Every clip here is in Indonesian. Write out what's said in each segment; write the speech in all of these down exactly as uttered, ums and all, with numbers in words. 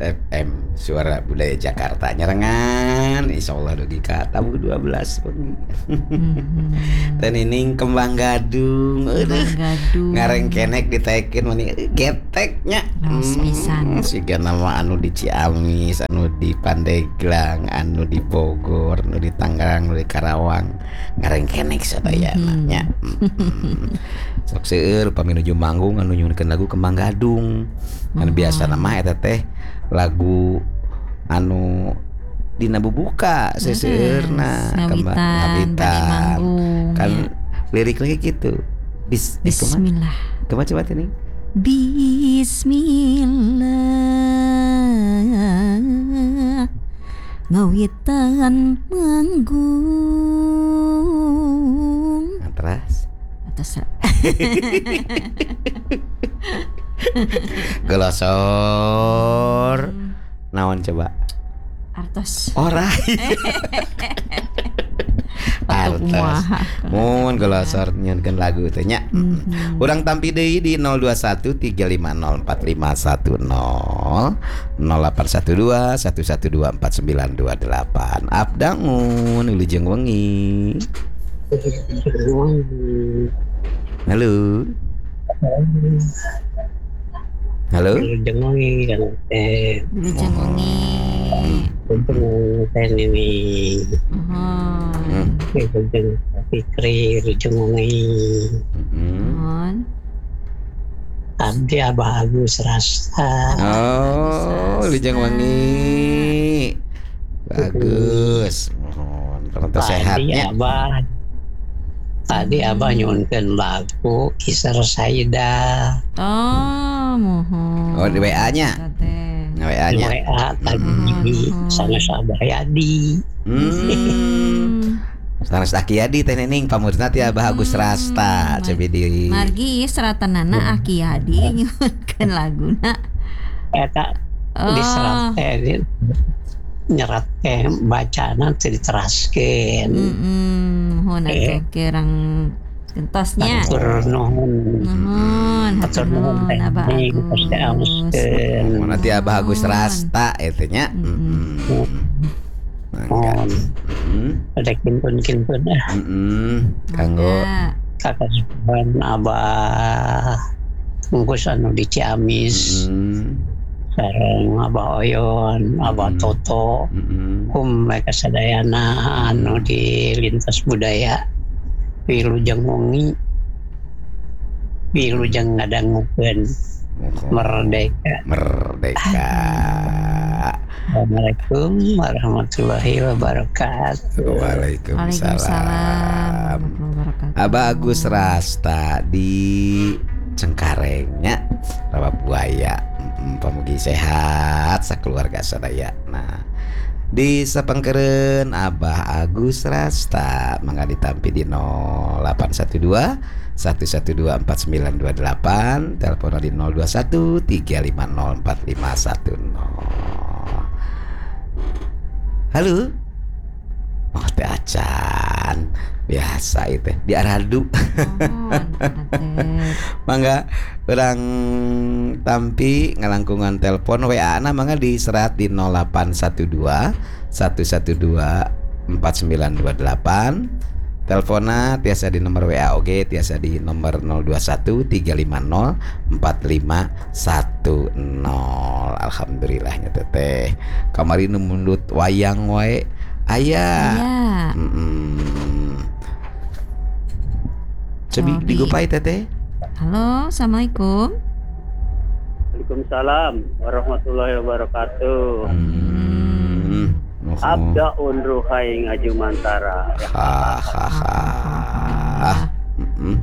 F M Suara Budaya Jakarta nyerengan insyaallah dugi ka tamu dua belas bengi. Mhm. Teh Nining Kembang Gadung. Aduh. Kembang Gadung. Ngareng kenek ditekeun mani geteknya. Raos pisan. Siga nama anu di Ciamis, anu di Pandeglang, anu di Bogor, anu di Tangerang, anu di Karawang. Ngareng kenek sadayana nya. Sok seueur upami nuju manggung anu nyunikeun lagu Kembang Gadung. Anu biasa nama eta teh lagu anu dina bubuka seuseurna Kembang Ngabitan. Kan lirik lagi gitu. Bis, Bismillah. Coba coba ini. Bismillah ngawitan manggung. Atas. Atas. Gelosor. Naon coba? Artos. Ora. Artos. Mun gelosor nyeunkeun lagu teh nya. Urang tampi deui di nol dua satu tiga lima nol empat lima satu nol nol delapan satu dua satu satu dua empat sembilan dua delapan. Abdangun wilujeng wengi. Halo. Halo. Wilujeng wengi kan teh. Wilujeng wengi. Wilujeng teh ini. Mohon. Wilujeng Fikri, wilujeng wengi. Mohon. Abdi Abah Agus Rasta. Oh, wilujeng wengi. Bagus. Mohon terus sehatnya. Abah Tadi Abah nyunkeun lagu Isar Saida. Oh, mohon. Oh, di W A-nya. W A-nya. W A tadi sanes Abah Yadi. Hmm. Sanes Aki Yadi teh Nining pamurna ti Abah Agus Rasta cebi di. Margi seratanana Aki Yadi nyunkeun laguna. Eta di serat teh nyerat teh bacana teu diteraskeun. Heeh, mohon atuh kirang gentosnya. Atur nuhun. Nuhun, Atur nuhun Abah teh Agus. pasti amuskeun. Mun nanti Abah Agus Rasta eta nya. Heeh. Mohon. Ada kimpun-kimpun dah. Heeh. Kanggo kakak sepuhan Abah Tunggus anu di Ciamis. Sareng Abah Oyon, Abah Toto, kum mereka sadayana anu di lintas budaya wilujeng wengi, wilujeng ngadangukeun merdeka. Merdeka. Assalamualaikum warahmatullahi wabarakatuh. Waalaikumsalam. Abah Agus Rasta di Cengkarengnya Rawa Buaya. Pamugi sehat sakeluarga sadaya. Nah, di sapangkereun Abah Agus Rasta mangga ditampi di nol delapan satu dua satu satu dua empat sembilan dua delapan, telepon di nol dua satu tiga lima nol empat lima satu nol. Halo. Oh, teh acan. Biasa itu di Aradu. Oh, mangga urang tampi ngalangkungan telepon W A na mangga diserat di nol delapan satu dua satu satu dua empat sembilan dua delapan. Telponna tiasa di nomor W A oge tiasa di nomor nol dua satu tiga lima nol empat lima satu nol. Alhamdulillahnya teteh. Kamari nu mundut wayang wae aya. Heeh. Cobi oh, digupay teteh. Halo, assalamualaikum. Waalaikumsalam warahmatullahi wabarakatuh. Hmm. Abda unruhai ngajumantara. Ha ha ha. Mm-mm.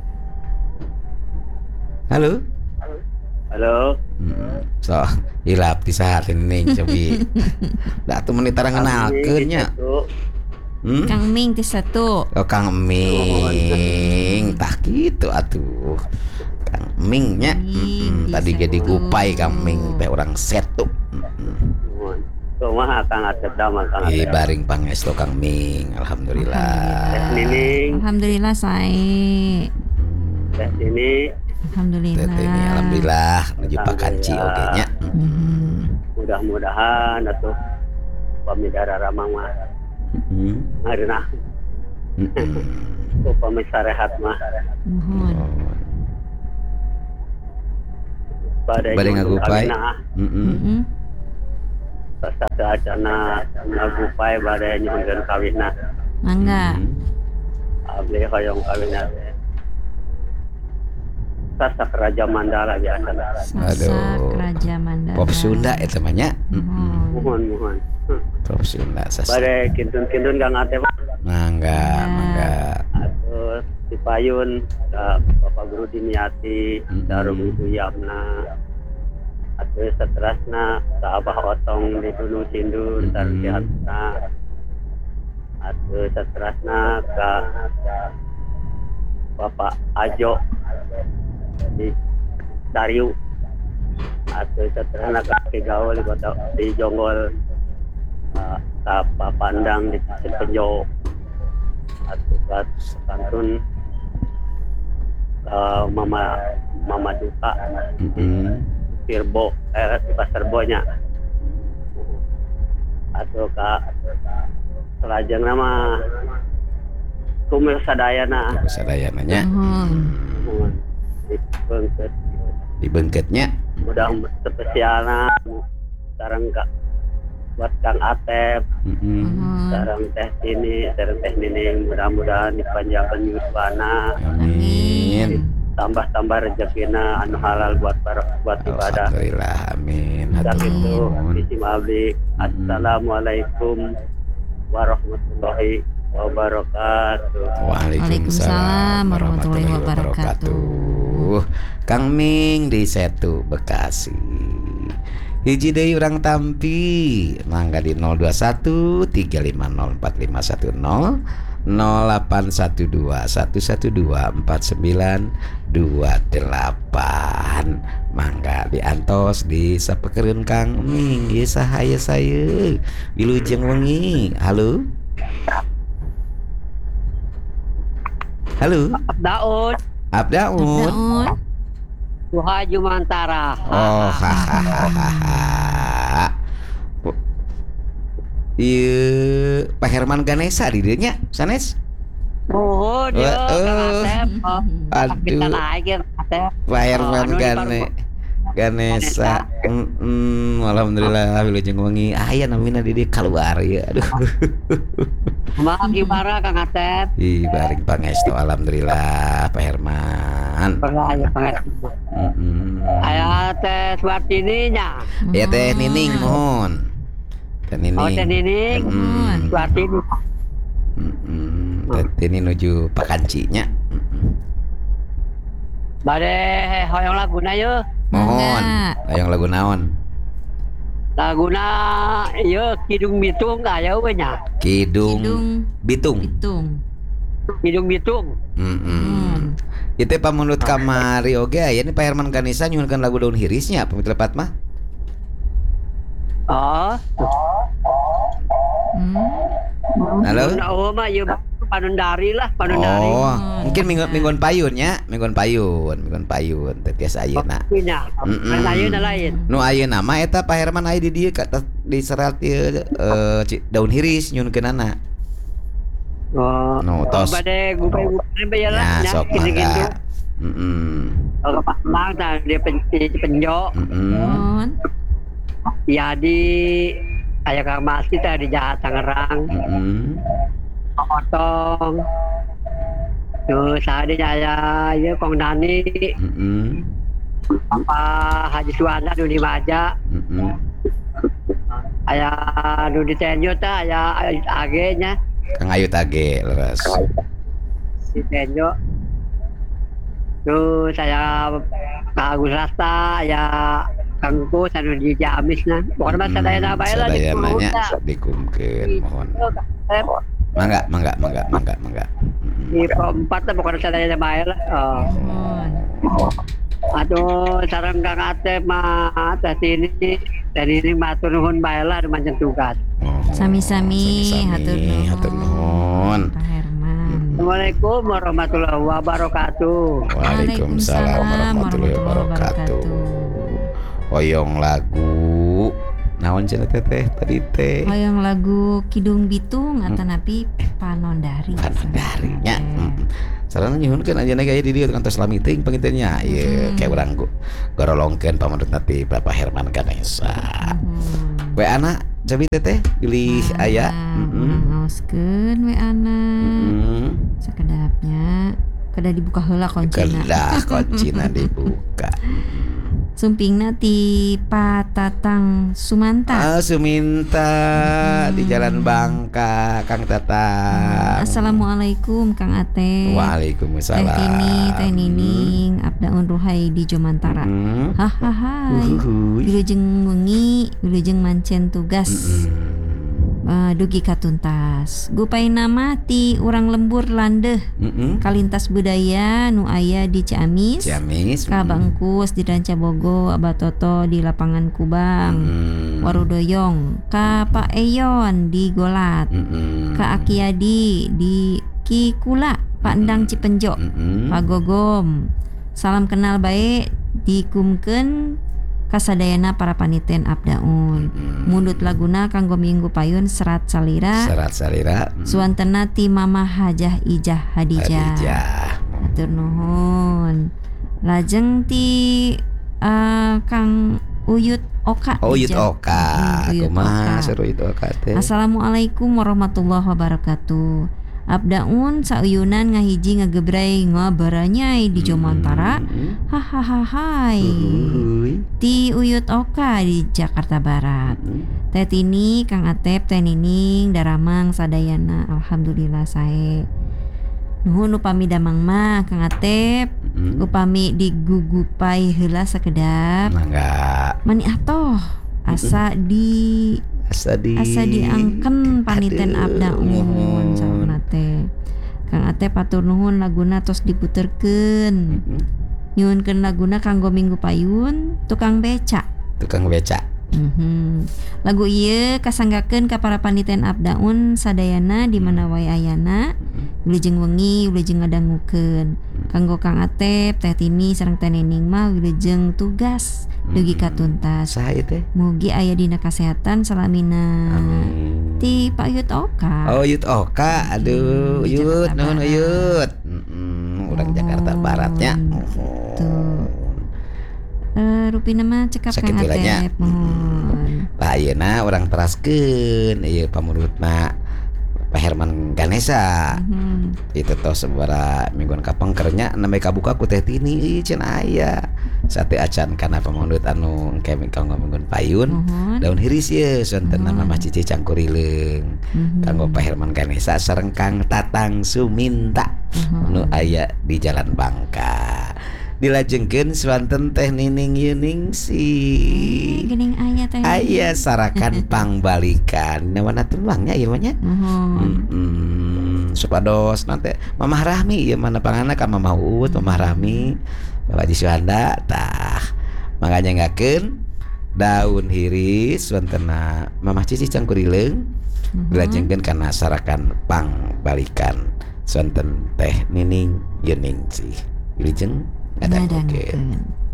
Halo. Halo. Mm-mm. So, hilap di saat ini cobi. Da tuh menit tarang ngenalkeun nya. Hmm? Kang Ming ti satu. Oh, Kang Ming. Tah kitu atuh. Kang Ming nya. Tadi ge digupay Kang Ming teh urang setu. Kumaha Kang Asep damel Kang Asep. Baring pangestu Kang Ming. Alhamdulillah. Nining. Alhamdulillah sae. Teh ini. Alhamdulillah. Teh ini alhamdulillah menuju pakanci oge nya. mudah-mudahan atuh pamidara ramang mah Mm-mm. ngareunah Mm-mm. upami sarehat mah Mohon. bade Bade ngagupay. kawinna Mm-mm. Mm-mm. sasa teu acana ngagupay bade nyuhunkeun kawinna Mangga. Mm-mm. abdi hoyong kawinna teh sasa Raja Mandala biasa Sasak Aduh. Raja Mandala. Pop Sunda eta mah nya. Mohon. mohon mohon Pop Sunda sasa. bade kintun-kintun Kang Ate mah Mangga, mangga. terus di Payun ka Bapak Guru Dimiati Mm-mm. Darum Ibu Yamna atuh seterusna ka Abah Otong di Gunung Sindur Mm-mm. Darum Dihatna atuh seterusna ka Bapak Ajo di Dariu atuh seterusna ka Ki Gaul di kota di Jonggol uh, ka Pak Pandang di Penjo atuh ka kantun uh, Mama Mama Duka Mm-mm. Sirbo eh di Pasar Bonya atau ka selajeng nama kumil sadayana Sadayana nya. Mohon. di Bengket Di beungkeutnya. mudah spesialna sareng ka buat Kang Atep Mm-mm. Mohon. sareng Teh Tini sareng Teh Nining mudah-mudahan dipanjangkeun yuswana Amin. tambah-tambah rezekina anu halal buat bar- buat ibadah. Alhamdulillah, amin. Dan Hatur itu nuhun. isim abdi. Assalamualaikum warahmatullahi wabarakatuh. Waalaikumsalam warahmatullahi wabarakatuh. Kang Ming di Setu Bekasi. Hiji deui urang tampi. Mangga di nol dua satu tiga lima nol empat lima satu nol nol delapan satu dua satu satu dua empat sembilan dua delapan. Mangga diantos di sapekeun Kang Ming. Ieu sahaya saya wilujeng wengi. Halo. Halo. Daud, Abdaun. Daun. Tuha Jumantara. Oh, hahaha. Ieu Pak Herman Ganesa di dieu nya, sanes? Mohon Wah, ya, eh. Kang Asep. Oh, kita Aduh, lagi, Kang Asep. Pak Herman anu di Gane Ganesa. Mm, alhamdulillah wilujeng wengi. Aya namina di dieu keluar ya. Aduh. Mbak gimana Kang Asep? Ih, baring pangestu alhamdulillah Pak Herman. Pernah ya Kang Asep. Mm-mm. Aya teh Suartininya. Ya Teh Nining mohon. Teh Nining. Oh, teh Nining. Mm-mm. Suartini. Mm-mm. Teh Nining nuju Pakancinya. Mm-mm. Bade hoyong laguna yeuh. Mohon. Mangga. Hayang lagu naon? Laguna ieu Kidung Bitung aya we nya. Kidung, Kidung. Bitung. Hitung. Kidung Bitung. Mm-mm. Itu pamunut kamari oge aya nih Pak Herman Ganesa nyuhunkeun lagu daun hirisnya pamit lepat mah. Oh, Hmm. Halo. Nah, oh mah ieu Panundari lah, Panundari. Oh, mungkin minggu mingguan payun nya, mingguan payun, mingguan payun teh tiasa ayeuna. Nya. Mm-mm. Kan ayeuna lain. Nu ayeuna mah eta Pak Herman aya di dieu ka di serat ieu eh, ci- daun hiris nyuhunkeunana. Oh, Nu oh, tos. bade gupay-gupay bae lah Ya, nya sok gitu-gitu. mangga. Mm-mm. Oh, Pak tah dia pen, di penjo. Mm-mm. Mohon. Ya di aya Kang Mas kita di Jahat Tangerang, Mm-mm. Potong. Terus ada aya ieu Kong Dani, Mm-mm. Papa Haji Suwana nu di Maja. Mm-mm. Aya nu di Tenjo teh aya age nya Kang Ayu Tage leres. di Tenjo. Terus saya Kang Agus Rasta, ya Kang Kus anu di Ciamis nah. Pokona mah sadayana bae lah di Sadayana nya Purwoda. sok dikumkeun mohon. Eh, Mangga, mangga, mangga, mangga, mangga. Mm-mm. Di Empat lah pokona sadayana bae lah. Oh. Mohon. Aduh, sareng Kang Atep mah teh sini teh ini matur nuhun bae lah manjen tugas. Mohon. Sami-sami, Sami-sami, hatur nuhun. hatur nuhun. Pak Herman. Assalamualaikum warahmatullahi wabarakatuh. Waalaikumsalam warahmatullahi wabarakatuh. Hoyong lagu naon cenah teteh tadi teh Hoyong lagu Kidung Bitung atau napi Panondari. Panondarinya. Sarana nyuhunkeun anjeunna gaya di dieu kantos lamiting pangiteunya. Ieu kayak urang gorolongkeun pamanut nanti Bapak Herman Ganesa. Hmm. We anak jabi teteh pilih aya. Heeh. Ngaoskeun we ana. Heeh. Sakedapnya kada dibuka heula kuncina. Kedah kuncina dibuka. Sumpingna ti Patatang Sumanta. Ah, Suminta Hmm. di Jalan Bangka, Kang Tatang. Assalamualaikum Kang Ate. Teh Waalaikumsalam. Tini, Teh Nining, Abdaun Ruhai di Jomantara. Hmm. Hahaha. Uhuhuy. Wilujeng wengi, wilujeng mancen tugas. Mm-mm. Uh, dugi katuntas. Gupai nama ti urang lembur landeh Mm-mm. kalintas budaya nu aya di Ciamis. Ciamis. Ka Bangkus di Ranca Bogo, Abatoto di Lapangan Kubang. Mm. Warudoyong ka Pak Eyon di Golat. Mm-mm. Ka Akiadi di Kikula, Pak Endang Cipenjo. Mm-mm. Pak Gogom. Salam kenal baik dikumkeun kasadayana para paniten Abdaun. Mm-mm. Mundut laguna kanggo minggu payun serat salira. Serat salira. Mm. Suantena ti Mama Hajah Ijah Hadijah. Hadijah. Atur nuhun. Lajeng ti uh, Kang Uyut Oka. Oh, Uyut Dijah- Oka. Hmm, Uyut Kumaha Oka. seru Uyut Oka teh? Assalamualaikum warahmatullahi wabarakatuh. Abdaun sauyunan ngahiji ngagebrai ngabaranyai di Jomantara. Mm-mm. Hahaha. Uhuhuy. Ti Uyut Oka di Jakarta Barat. Mm-mm. Teh Tini, Kang Atep, Teh Nining, Daramang, Sadayana, alhamdulillah sae. Nuhun upami damang mah, Kang Atep, Mm-mm. upami digugupai heula sakedap. Mangga. Mani atoh asa di Asa di asa diangken paniten Aduh, Abdaun nuhun. sauna teh. Kang Atep atur nuhun laguna tos diputerkeun. Mm-mm. Nyuhunkeun laguna kanggo minggu payun, tukang beca. Tukang beca. Mhm. Lagu ieu kasanggakeun ka para paniten Abdaun sadayana di mana wae ayana. Wilujeng wengi, wilujeng ngadangukeun. Kanggo Kang Atep, Teh Tini sareng Teh Nining mah wilujeng tugas dugi katuntas. Saha ieu teh? Mugi aya dina kasehatan salamina. Amin. Ti Pak Yut Oka. Oh, Uyut Oka. Aduh, Di Uyut, Jakarta nuhun Barat. Uyut. Mm-mm, urang Jakarta Nuhun. Baratnya. Tuh. Eh, rupina mah cekap Kang Sakitilanya. Atep. Mohon. Tah ayeuna urang teraskeun ieu pamunutna Pak Herman Ganesa. Mhm. Itu tos sabaraha mingguan kapengkernya nambe kabuka ku Teh Tini ieu cenah aya. Sate acan kana pamunut anu engke kanggo mingguan payun. Mohon. Daun hiris ye sonten nama Mas Cici Cangkurileung. Mhm. Kanggo Pak Herman Ganesa sareng Kang Tatang Suminta Mhm. nu aya di Jalan Bangka. Dilajengkeun swanten Teh Nining Yuningsi. Gening aya teh. Aya sarakan pangbalikan. Nawana tulangnya ieu mah nya. Mohon. Hmm, supados nanti Mamah Rahmi ieu mana pangana ka Mamah Uut, Mamah Rahmi, Bapak Haji Suhanda tah. Makanya ngakeun daun hiris wantena Mamah Cici Cangkurileung Mhm. dilajengkeun kana sarakan pangbalikan sonten Teh Nining Yuningsih. Wilujeng ngadangukeun. Ngadangukeun.